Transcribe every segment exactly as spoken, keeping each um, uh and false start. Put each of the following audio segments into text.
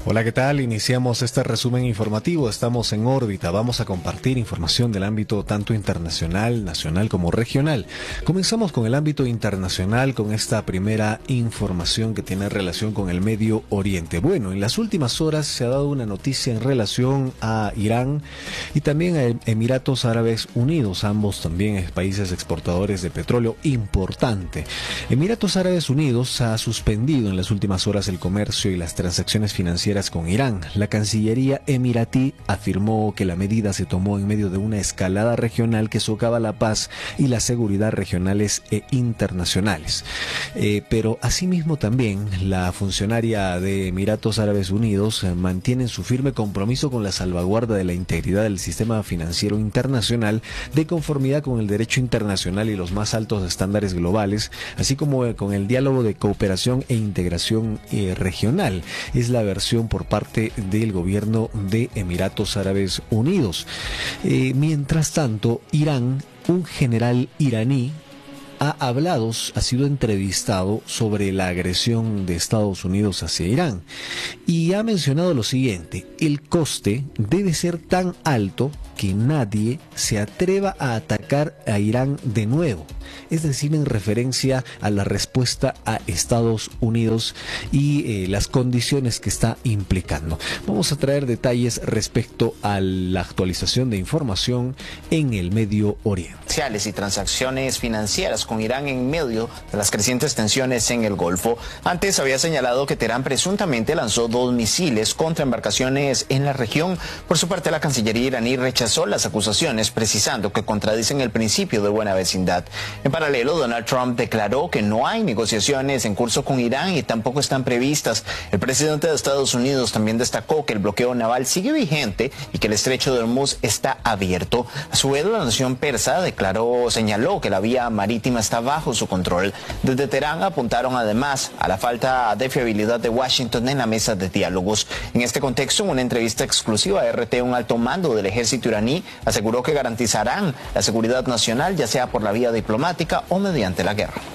Hola, ¿qué tal? Iniciamos este resumen informativo. Estamos en órbita. Vamos a compartir información del ámbito tanto internacional, nacional como regional. Comenzamos con el ámbito internacional con esta primera información que tiene relación con el Medio Oriente. Bueno, en las últimas horas se ha dado una noticia en relación a Irán y también a Emiratos Árabes Unidos, ambos también países exportadores de petróleo importante. Emiratos Árabes Unidos ha suspendido en las últimas horas el comercio y las transacciones financieras con Irán. La Cancillería emiratí afirmó que la medida se tomó en medio de una escalada regional que socava la paz y la seguridad regionales e internacionales. Eh, pero asimismo también la funcionaria de Emiratos Árabes Unidos eh, mantiene su firme compromiso con la salvaguarda de la integridad del sistema financiero internacional de conformidad con el derecho internacional y los más altos estándares globales, así como eh, con el diálogo de cooperación e integración eh, regional. Es la versión por parte del gobierno de Emiratos Árabes Unidos. Eh, mientras tanto, Irán, un general iraní, ha hablado, ha sido entrevistado sobre la agresión de Estados Unidos hacia Irán y ha mencionado lo siguiente: el coste debe ser tan alto que nadie se atreva a atacar a Irán de nuevo, es decir, en referencia a la respuesta a Estados Unidos y eh, las condiciones que está implicando. Vamos a traer detalles respecto a la actualización de información en el Medio Oriente. Y transacciones financieras con Irán en medio de las crecientes tensiones en el Golfo. Antes había señalado que Teherán presuntamente lanzó dos misiles contra embarcaciones en la región. Por su parte, la Cancillería iraní rechazó las acusaciones, precisando que contradicen el principio de buena vecindad. En paralelo, Donald Trump declaró que no hay negociaciones en curso con Irán y tampoco están previstas. El presidente de Estados Unidos también destacó que el bloqueo naval sigue vigente y que el estrecho de Hormuz está abierto. A su vez, la nación persa declaró, señaló que la vía marítima está bajo su control. Desde Teherán apuntaron además a la falta de fiabilidad de Washington en la mesa de diálogos. En este contexto, en una entrevista exclusiva a R T, un alto mando del ejército iraní aseguró que garantizarán la seguridad nacional, ya sea por la vía diplomática o mediante la guerra.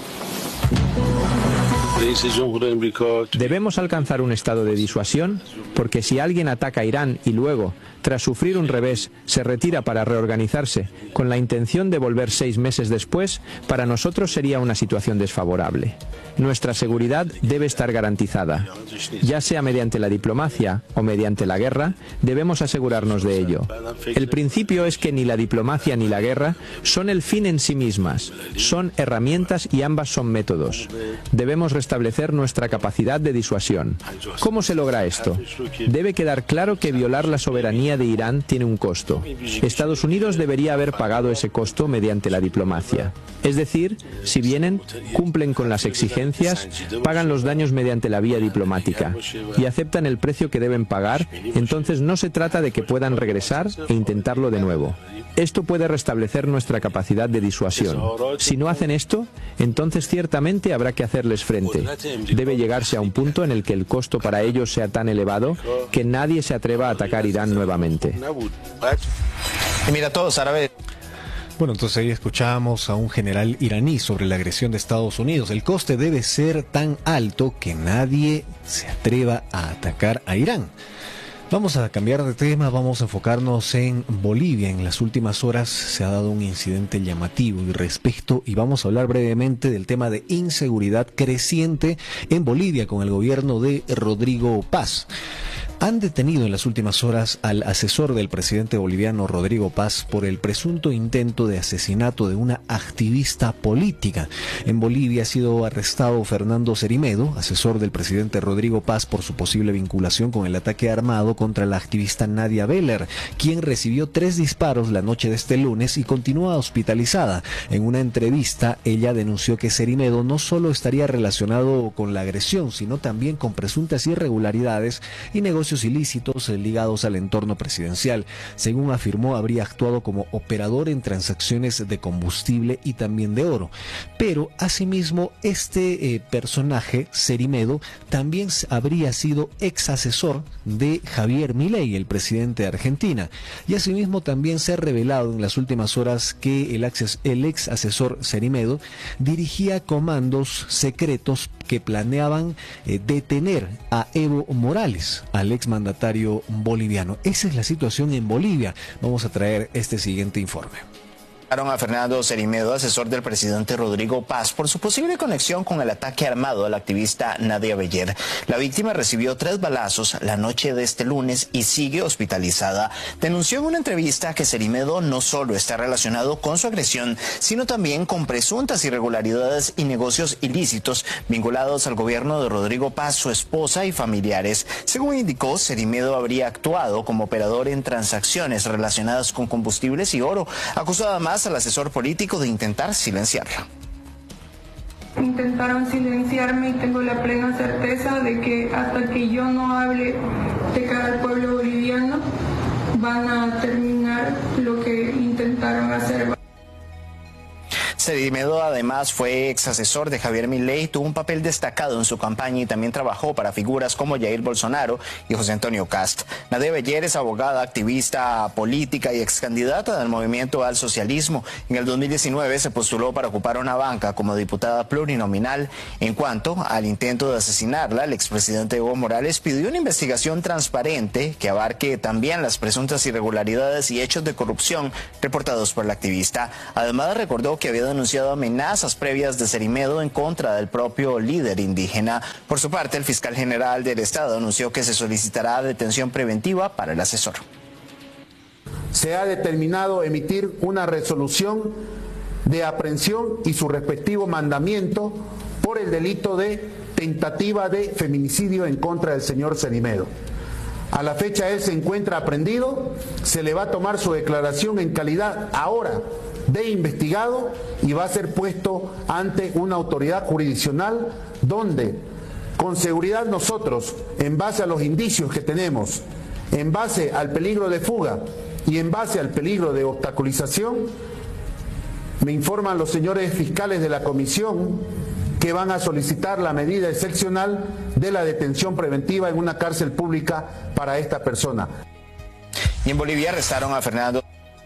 Debemos alcanzar un estado de disuasión, porque si alguien ataca a Irán y luego, tras sufrir un revés, se retira para reorganizarse con la intención de volver seis meses después, para nosotros sería una situación desfavorable. Nuestra seguridad debe estar garantizada. Ya sea mediante la diplomacia o mediante la guerra, debemos asegurarnos de ello. El principio es que ni la diplomacia ni la guerra son el fin en sí mismas, son herramientas y ambas son métodos. Debemos restablecer nuestra capacidad de disuasión. ¿Cómo se logra esto? Debe quedar claro que violar la soberanía de Irán tiene un costo. Estados Unidos debería haber pagado ese costo mediante la diplomacia. Es decir, si vienen, cumplen con las exigencias, pagan los daños mediante la vía diplomática y aceptan el precio que deben pagar, entonces no se trata de que puedan regresar e intentarlo de nuevo. Esto puede restablecer nuestra capacidad de disuasión. Si no hacen esto, entonces ciertamente habrá que hacerles frente. Debe llegarse a un punto en el que el costo para ellos sea tan elevado que nadie se atreva a atacar Irán nuevamente. Emiratos Árabes. Bueno, entonces ahí escuchamos a un general iraní sobre la agresión de Estados Unidos. El coste debe ser tan alto que nadie se atreva a atacar a Irán. Vamos a cambiar de tema, vamos a enfocarnos en Bolivia. En las últimas horas se ha dado un incidente llamativo y respecto, y vamos a hablar brevemente del tema de inseguridad creciente en Bolivia con el gobierno de Rodrigo Paz. Han detenido en las últimas horas al asesor del presidente boliviano Rodrigo Paz por el presunto intento de asesinato de una activista política. En Bolivia ha sido arrestado Fernando Cerimedo, asesor del presidente Rodrigo Paz, por su posible vinculación con el ataque armado contra la activista Nadia Beller, quien recibió tres disparos la noche de este lunes y continúa hospitalizada. En una entrevista, ella denunció que Cerimedo no solo estaría relacionado con la agresión, sino también con presuntas irregularidades y negocios ilícitos ligados al entorno presidencial. Según afirmó, habría actuado como operador en transacciones de combustible y también de oro. Pero asimismo, este eh, personaje, Cerimedo, también habría sido ex asesor de Javier Milei, el presidente de Argentina. Y asimismo también se ha revelado en las últimas horas que el, el ex asesor Cerimedo dirigía comandos secretos que planeaban eh, detener a Evo Morales, al exmandatario boliviano. Esa es la situación en Bolivia. Vamos a traer este siguiente informe. A Fernando Cerimedo, asesor del presidente Rodrigo Paz, por su posible conexión con el ataque armado a la activista Nadia Beller. La víctima recibió tres balazos la noche de este lunes y sigue hospitalizada. Denunció en una entrevista que Cerimedo no solo está relacionado con su agresión, sino también con presuntas irregularidades y negocios ilícitos vinculados al gobierno de Rodrigo Paz, su esposa y familiares. Según indicó, Cerimedo habría actuado como operador en transacciones relacionadas con combustibles y oro, acusado además al asesor político de intentar silenciarla. Intentaron silenciarme y tengo la plena certeza de que hasta que yo no hable de cara al pueblo boliviano van a terminar lo que intentaron hacer. Cerimedo además fue ex asesor de Javier Milei, tuvo un papel destacado en su campaña y también trabajó para figuras como Jair Bolsonaro y José Antonio Kast. Nadia Beller es abogada, activista política y ex candidata del movimiento al socialismo. En el dos mil diecinueve se postuló para ocupar una banca como diputada plurinominal. En cuanto al intento de asesinarla, el expresidente Evo Morales pidió una investigación transparente que abarque también las presuntas irregularidades y hechos de corrupción reportados por la activista. Además recordó que había denunciado amenazas previas de Cerimedo en contra del propio líder indígena. Por su parte, el fiscal general del Estado anunció que se solicitará detención preventiva para el asesor. Se ha determinado emitir una resolución de aprehensión y su respectivo mandamiento por el delito de tentativa de feminicidio en contra del señor Cerimedo. A la fecha él se encuentra aprehendido, se le va a tomar su declaración en calidad ahora de investigado y va a ser puesto ante una autoridad jurisdiccional donde con seguridad nosotros, en base a los indicios que tenemos, en base al peligro de fuga y en base al peligro de obstaculización, me informan los señores fiscales de la comisión que van a solicitar la medida excepcional de la detención preventiva en una cárcel pública para esta persona. Y en Bolivia arrestaron a Fernando.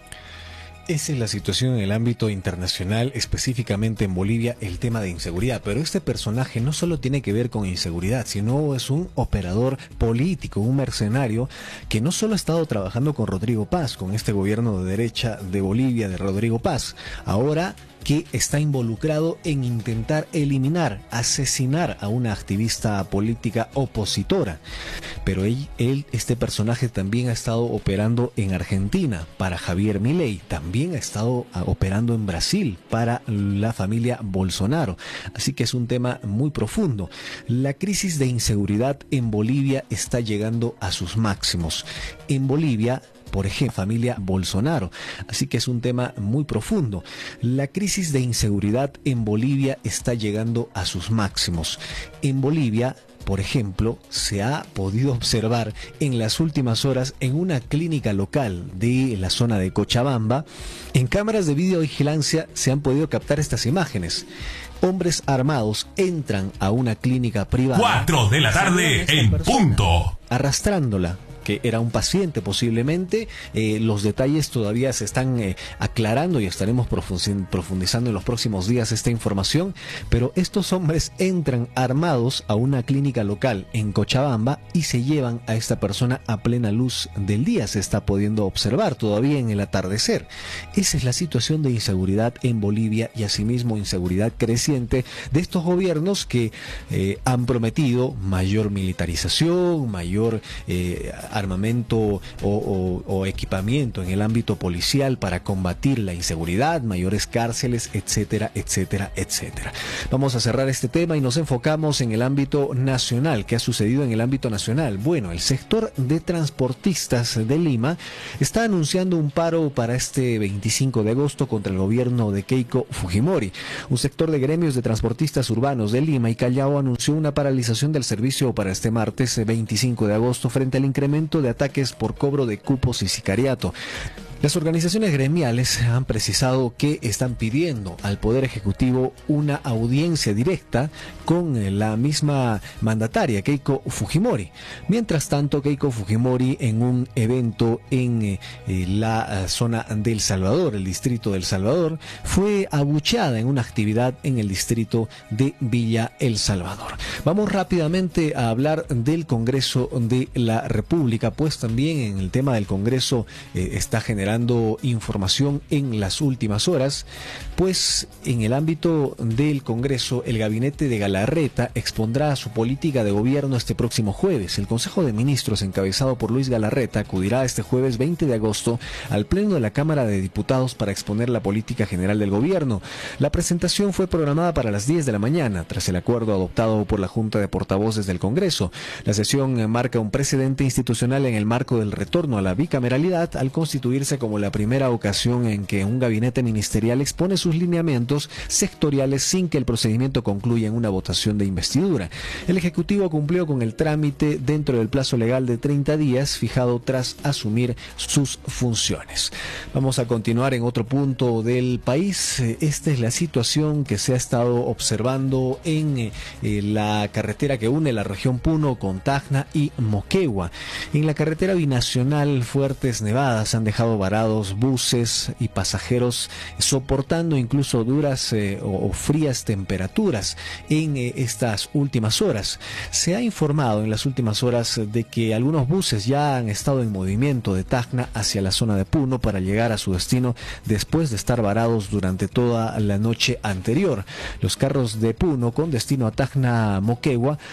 Esa es la situación en el ámbito internacional, específicamente en Bolivia, el tema de inseguridad. Pero este personaje no solo tiene que ver con inseguridad, sino es un operador político, un mercenario que no solo ha estado trabajando con Rodrigo Paz, con este gobierno de derecha de Bolivia de Rodrigo Paz, ahora que está involucrado en intentar eliminar, asesinar a una activista política opositora. Pero él, él, este personaje también ha estado operando en Argentina para Javier Milei, también ha estado operando en Brasil para la familia Bolsonaro. Así que es un tema muy profundo. La crisis de inseguridad en Bolivia está llegando a sus máximos. En Bolivia, por ejemplo, familia Bolsonaro. Así que es un tema muy profundo. La crisis de inseguridad en Bolivia está llegando a sus máximos. En Bolivia, por ejemplo, se ha podido observar en las últimas horas en una clínica local de la zona de Cochabamba, en cámaras de videovigilancia se han podido captar estas imágenes. Hombres armados entran a una clínica privada. Cuatro de la tarde en punto. Arrastrándola, que era un paciente posiblemente. Eh, los detalles todavía se están eh, aclarando y estaremos profundizando en los próximos días esta información, pero estos hombres entran armados a una clínica local en Cochabamba y se llevan a esta persona a plena luz del día. Se está pudiendo observar todavía en el atardecer. Esa es la situación de inseguridad en Bolivia y asimismo inseguridad creciente de estos gobiernos que eh, han prometido mayor militarización, mayor eh, armamento o, o, o equipamiento en el ámbito policial para combatir la inseguridad, mayores cárceles, etcétera, etcétera, etcétera. Vamos a cerrar este tema y nos enfocamos en el ámbito nacional. ¿Qué ha sucedido en el ámbito nacional? Bueno, el sector de transportistas de Lima está anunciando un paro para este veinticinco de agosto contra el gobierno de Keiko Fujimori. Un sector de gremios de transportistas urbanos de Lima y Callao anunció una paralización del servicio para este martes veinticinco de agosto frente al incremento de ataques por cobro de cupos y sicariato. Las organizaciones gremiales han precisado que están pidiendo al Poder Ejecutivo una audiencia directa con la misma mandataria, Keiko Fujimori. Mientras tanto, Keiko Fujimori, en un evento en eh, la zona del Salvador, el distrito del Salvador, fue abucheada en una actividad en el distrito de Villa El Salvador. Vamos rápidamente a hablar del Congreso de la República, pues también en el tema del Congreso eh, está generando información en las últimas horas, pues en el ámbito del Congreso el gabinete de Galarreta expondrá su política de gobierno este próximo jueves. El Consejo de Ministros, encabezado por Luis Galarreta, acudirá este jueves veinte de agosto al Pleno de la Cámara de Diputados para exponer la política general del gobierno. La presentación fue programada para las diez de la mañana, tras el acuerdo adoptado por la Junta de Portavoces del Congreso. La sesión marca un precedente institucional en el marco del retorno a la bicameralidad, al constituirse como la primera ocasión en que un gabinete ministerial expone sus lineamientos sectoriales sin que el procedimiento concluya en una votación de investidura. El Ejecutivo cumplió con el trámite dentro del plazo legal de treinta días fijado tras asumir sus funciones. Vamos a continuar en otro punto del país. Esta es la situación que se ha estado observando en eh, la carretera que une la región Puno con Tacna y Moquegua. En la carretera binacional, fuertes nevadas han dejado varados buses y pasajeros, soportando incluso duras eh, o, o frías temperaturas en eh, estas últimas horas. Se ha informado en las últimas horas de que algunos buses ya han estado en movimiento de Tacna hacia la zona de Puno para llegar a su destino después de estar varados durante toda la noche anterior. Los carros de Puno con destino a Tacna, Moquegua,